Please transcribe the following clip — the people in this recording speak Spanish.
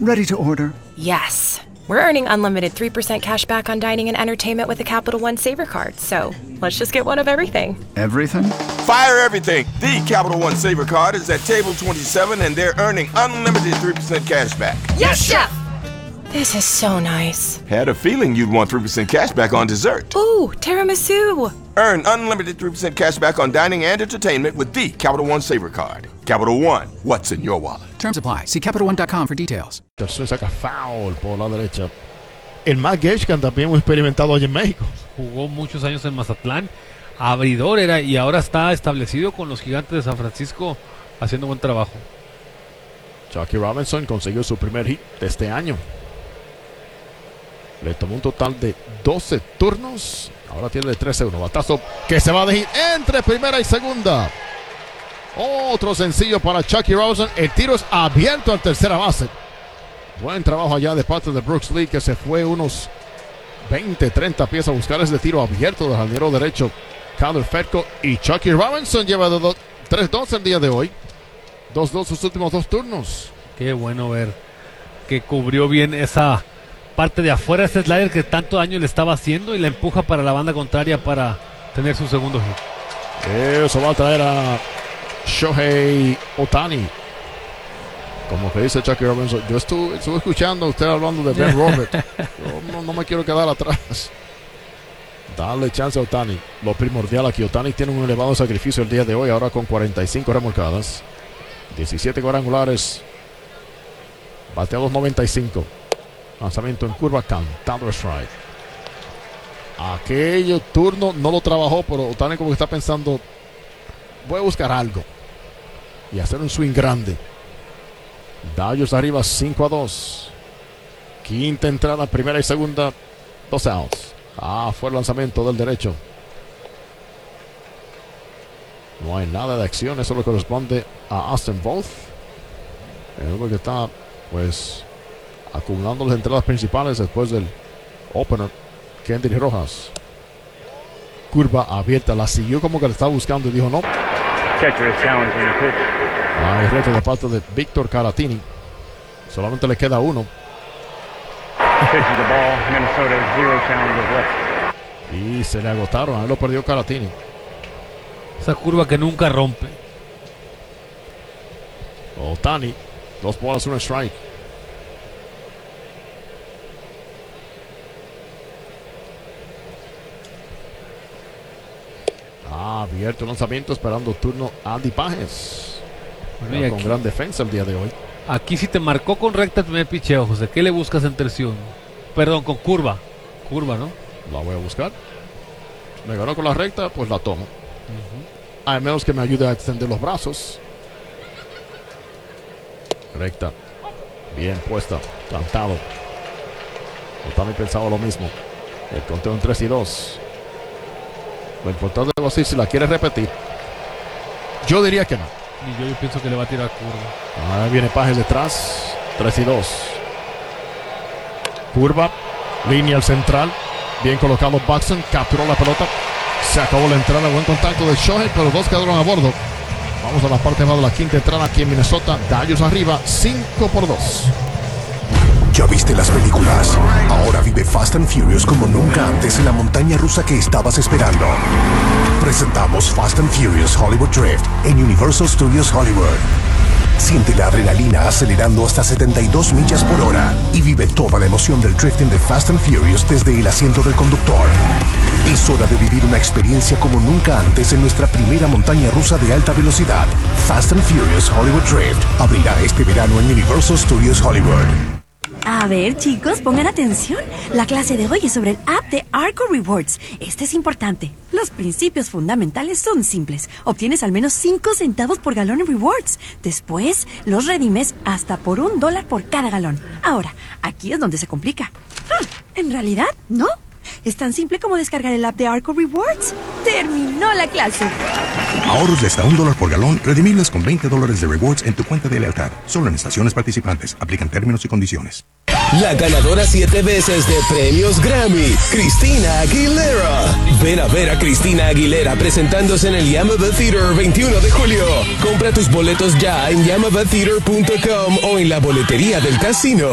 Ready to order. Yes. We're earning unlimited 3% cash back on dining and entertainment with a Capital One Savor card, so let's just get one of everything. Everything? Fire everything. The Capital One Savor card is at table 27 and they're earning unlimited 3% cash back. Yes, Chef! This is so nice. Had a feeling you'd want 3% cash back on dessert. Ooh, tiramisu! Earn unlimited 3% cash back on dining and entertainment with the Capital One Savor card. Capital One, what's in your wallet? Terms apply. See CapitalOne.com for details. Tercer saca foul por la derecha. El Matt Geshkan también hemos experimentado allí en México. Jugó muchos años en Mazatlán. Abridor era y ahora está establecido con los Gigantes de San Francisco haciendo buen trabajo. Jackie Robinson consiguió su primer hit de este año. Le tomó un total de 12 turnos. Ahora tiene de 13-1. Batazo que se va de hit entre primera y segunda. Otro sencillo para Jackie Robinson. El tiro es abierto al tercera base. Buen trabajo allá de parte de Brooks Lee, que se fue unos 20-30 pies a buscar ese tiro abierto del jardinero derecho Kyler Fetko. Y Jackie Robinson lleva 3-2 el día de hoy. 2-2 sus últimos dos turnos. Qué bueno ver que cubrió bien esa parte de afuera, ese slider que tanto daño le estaba haciendo, y la empuja para la banda contraria para tener su segundo hit. Eso va a traer a Shohei Ohtani. Como que dice Jackie Robinson, yo estuve escuchando a usted hablando de Ben Robert. Yo no me quiero quedar atrás. Dale chance a Ohtani. Lo primordial aquí, Ohtani tiene un elevado sacrificio el día de hoy, ahora con 45 remolcadas, 17 cuadrangulares, bateados 95. Lanzamiento en curva, cantado strike. Aquello turno no lo trabajó, pero Ohtani como que está pensando, voy a buscar algo y hacer un swing grande. Dodgers arriba 5-2. Quinta entrada, primera y segunda, 2 outs. Fue el lanzamiento del derecho. No hay nada de acción, eso le corresponde a Austin Voth. El hombre que está pues acumulando las entradas principales después del opener. Kendrick Rojas. Curva abierta, la siguió como que le estaba buscando y dijo no. Hay reto de parte de Víctor Caratini. Solamente le queda uno. Y se le agotaron, ahí lo perdió Caratini. Esa curva que nunca rompe. Ohtani, 2 bolas, 1 strike. Abierto el lanzamiento, esperando turno Andy Pages. Bueno, con gran defensa el día de hoy. Aquí sí te marcó con recta el primer picheo, José. ¿Qué le buscas en terción? Perdón, con curva. Curva, ¿no? La voy a buscar. Me ganó con la recta, pues la tomo. A menos que me ayude a extender los brazos. Recta. Bien puesta. Plantado. Ohtani pensaba lo mismo. El conteo en 3-2. Lo importante es así, si la quiere repetir. Yo diría que no. Y yo pienso que le va a tirar curva. Ahí viene Pages detrás. 3-2. Curva. Línea al central. Bien colocado Buxton. Capturó la pelota. Se acabó la entrada. Buen contacto de Shohei, pero 2 quedaron a bordo. Vamos a la parte baja de la quinta entrada aquí en Minnesota. Dodgers arriba 5-2. ¿Ya viste las películas? Ahora vive Fast and Furious como nunca antes en la montaña rusa que estabas esperando. Presentamos Fast and Furious Hollywood Drift en Universal Studios Hollywood. Siente la adrenalina acelerando hasta 72 millas por hora y vive toda la emoción del drifting de Fast and Furious desde el asiento del conductor. Es hora de vivir una experiencia como nunca antes en nuestra primera montaña rusa de alta velocidad. Fast and Furious Hollywood Drift abrirá este verano en Universal Studios Hollywood. A ver, chicos, pongan atención. La clase de hoy es sobre el app de Arco Rewards. Este es importante. Los principios fundamentales son simples. Obtienes al menos 5 centavos por galón en rewards. Después, los redimes hasta por $1 por cada galón. Ahora, aquí es donde se complica. En realidad, no. Es tan simple como descargar el app de Arco Rewards. ¡Terminó la clase! Ahorros de hasta $1 por galón, redimibles con $20 de rewards en tu cuenta de lealtad. Solo en estaciones participantes. Aplican términos y condiciones. La ganadora 7 veces de premios Grammy, Christina Aguilera. Ven a ver a Christina Aguilera presentándose en el Yamava Theater 21 de julio. Compra tus boletos ya en yamavatheater.com o en la boletería del casino.